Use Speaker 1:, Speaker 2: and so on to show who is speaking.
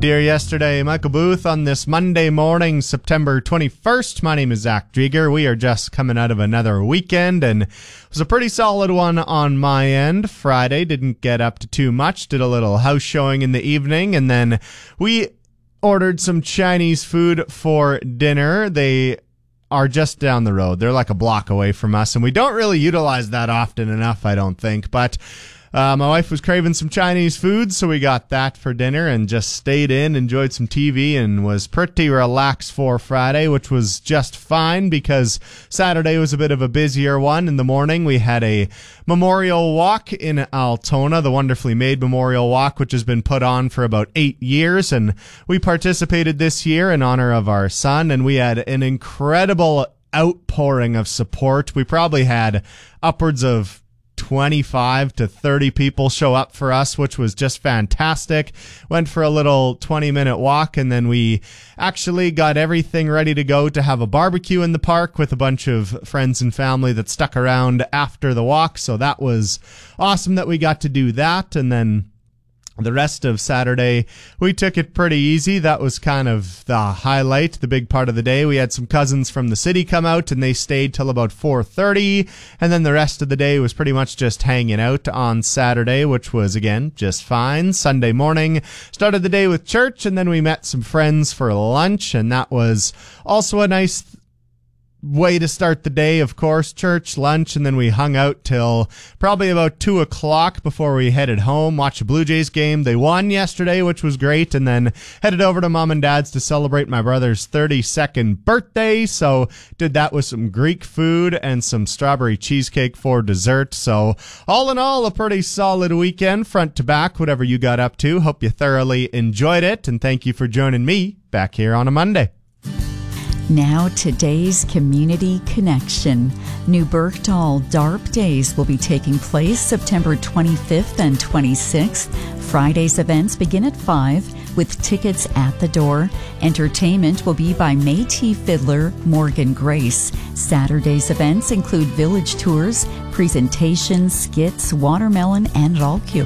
Speaker 1: Dear Yesterday, Michael Booth on this Monday morning, September 21st. My name is Zach Drieger. We are just coming out of another weekend, and it was a pretty solid one on my end. Friday, didn't get up to too much, did a little house showing in the evening, and then we ordered some Chinese food for dinner. They are just down the road. They're like a block away from us, and we don't really utilize that often enough, I don't think, but my wife was craving some Chinese food, so we got that for dinner and just stayed in, enjoyed some TV, and was pretty relaxed for Friday, which was just fine because Saturday was a bit of a busier one. In the morning, we had a memorial walk in Altona, the wonderfully made memorial walk, which has been put on for about 8 years, and we participated this year in honor of our son, and we had an incredible outpouring of support. We probably had upwards of 25 to 30 people show up for us, which was just fantastic. Went for a little 20-minute walk, and then we actually got everything ready to go to have a barbecue in the park with a bunch of friends and family that stuck around after the walk. So that was awesome that we got to do that. And then the rest of Saturday, we took it pretty easy. That was kind of the highlight, the big part of the day. We had some cousins from the city come out, and they stayed till about 4:30. And then the rest of the day was pretty much just hanging out on Saturday, which was, again, just fine. Sunday morning, started the day with church, and then we met some friends for lunch, and that was also a nice way to start the day. Of course, church, lunch, and then we hung out till probably about 2 o'clock before we headed home, watched a Blue Jays game. They won yesterday, which was great, and then headed over to Mom and Dad's to celebrate my brother's 32nd birthday. So did that with some Greek food and some strawberry cheesecake for dessert. So all in all, a pretty solid weekend, front to back, whatever you got up to. Hope you thoroughly enjoyed it, and thank you for joining me back here on a Monday.
Speaker 2: Now today's Community Connection. New Bergdahl DARP Days will be taking place September 25th and 26th. Friday's events begin at 5 with tickets at the door. Entertainment will be by Métis fiddler Morgan Grace. Saturday's events include village tours, presentations, skits, watermelon, and Rolkuk.